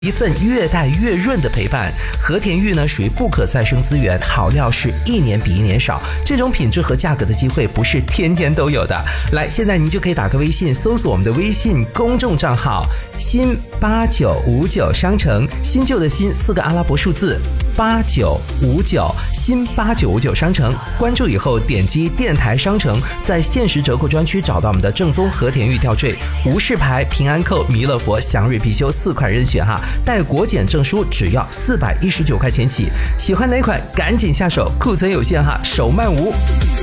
一份越带越润的陪伴。和田玉呢属于不可再生资源，好料是一年比一年少，这种品质和价格的机会不是天天都有的。来，现在您就可以打个微信，搜索我们的微信公众账号新8959商城，新旧的新4个阿拉伯数字8959，新8959商城，关注以后点击电台商城，在限时折扣专区找到我们的正宗和田玉吊坠，无事牌、平安扣、弥勒佛、祥瑞貔貅4款任选哈，带国检证书只要419块钱起，喜欢哪款赶紧下手，库存有限哈，手慢无。